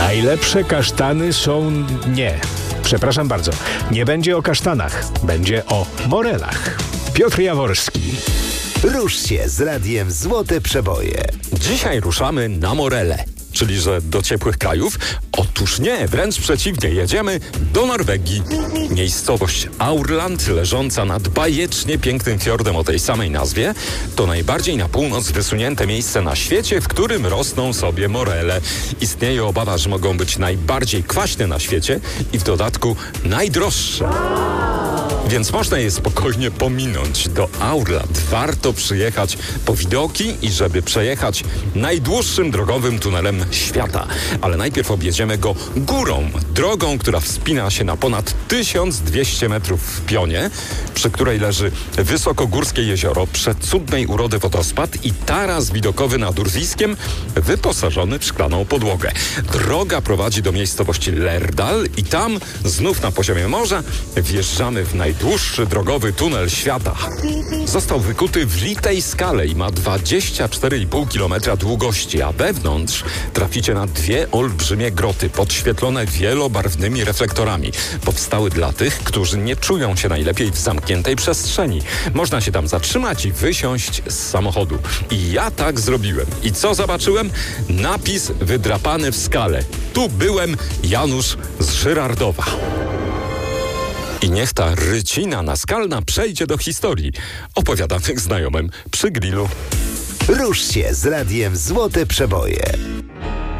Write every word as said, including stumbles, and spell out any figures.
Najlepsze kasztany są... nie. Przepraszam bardzo. Nie będzie o kasztanach. Będzie o morelach. Piotr Jaworski. Rusz się z radiem Złote Przeboje. Dzisiaj ruszamy na Morele, czyli że do ciepłych krajów? Otóż nie, wręcz przeciwnie, jedziemy do Norwegii. Miejscowość Aurland, leżąca nad bajecznie pięknym fiordem o tej samej nazwie, to najbardziej na północ wysunięte miejsce na świecie, w którym rosną sobie morele. Istnieje obawa, że mogą być najbardziej kwaśne na świecie i w dodatku najdroższe. Więc można je spokojnie pominąć. Do Aurland warto przyjechać po widoki i żeby przejechać najdłuższym drogowym tunelem świata. Ale najpierw objedziemy go górą, drogą, która wspina się na ponad tysiąc dwieście metrów w pionie, przy której leży wysokogórskie jezioro, przecudnej urody wodospad i taras widokowy nad urwiskiem, wyposażony w szklaną podłogę. Droga prowadzi do miejscowości Lerdal i tam, znów na poziomie morza, wjeżdżamy w najdłuższy drogowy tunel świata. Został wykuty w litej skale i ma dwadzieścia cztery i pół kilometra długości, a wewnątrz traficie na dwie olbrzymie groty podświetlone wielobarwnymi reflektorami. Powstały dla tych, którzy nie czują się najlepiej w zamkniętej przestrzeni. Można się tam zatrzymać i wysiąść z samochodu. I ja tak zrobiłem. I co zobaczyłem? Napis wydrapany w skale. Tu byłem, Janusz z Żyrardowa. I niech ta rycina naskalna przejdzie do historii, opowiadanych znajomym przy grillu. Rusz się z radiem Złote Przeboje.